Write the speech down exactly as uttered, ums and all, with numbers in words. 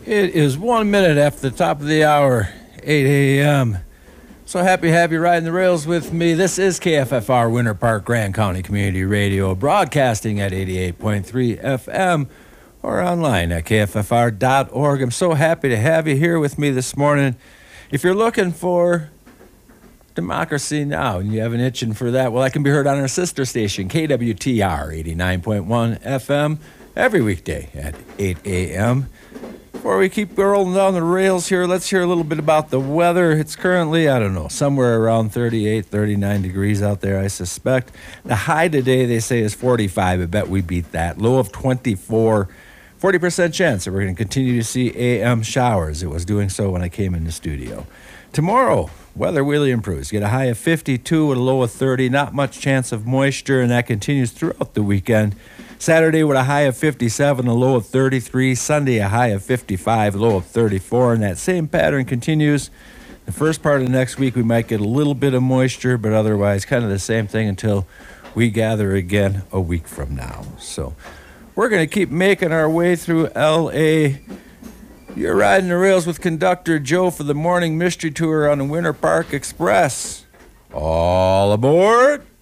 It is one minute after the top of the hour, eight a.m. So happy to have you riding the rails with me. This is K F F R Winter Park Grand County Community Radio, broadcasting at eighty-eight point three F M or online at K F F R dot org. I'm so happy to have you here with me this morning. If you're looking for Democracy Now! And you have an itching for that, well, that can be heard on our sister station, K W T R eighty-nine point one F M, every weekday at eight a.m. Before we keep rolling down the rails here, let's hear a little bit about the weather. It's currently, I don't know, somewhere around thirty-eight, thirty-nine degrees out there, I suspect. The high today, they say, is forty-five. I bet we beat that. Low of twenty-four. forty percent chance that we're going to continue to see A M showers. It was doing so when I came in the studio. Tomorrow, weather really improves. Get a high of fifty-two and a low of thirty. Not much chance of moisture, and that continues throughout the weekend. Saturday with a high of fifty-seven, a low of thirty-three. Sunday, a high of fifty-five, a low of thirty-four. And that same pattern continues. The first part of next week, we might get a little bit of moisture, but otherwise kind of the same thing until we gather again a week from now. So we're going to keep making our way through L A. You're riding the rails with Conductor Joe for the morning mystery tour on the Winter Park Express. All aboard!